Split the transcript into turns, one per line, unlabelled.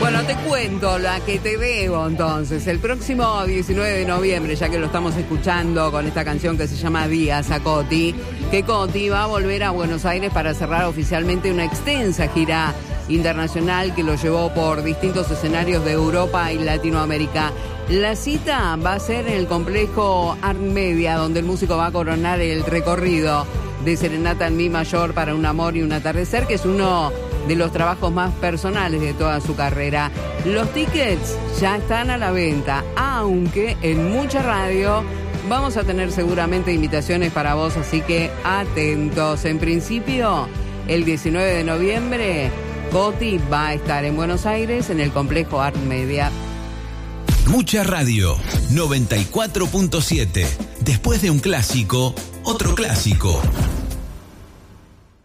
Bueno, te cuento la que te debo entonces. El próximo 19 de noviembre, ya que lo estamos escuchando con esta canción que se llama Días a Coti, que Coti va a volver a Buenos Aires para cerrar oficialmente una extensa gira internacional que lo llevó por distintos escenarios de Europa y Latinoamérica. La cita va a ser en el complejo Art Media, donde el músico va a coronar el recorrido de Serenata en Mi Mayor para un amor y un atardecer, que es uno de los trabajos más personales de toda su carrera. Los tickets ya están a la venta, aunque en mucha radio vamos a tener seguramente invitaciones para vos, así que atentos. En principio, el 19 de noviembre, Coti va a estar en Buenos Aires en el complejo Art Media.
Mucha radio, 94.7. Después de un clásico, otro clásico.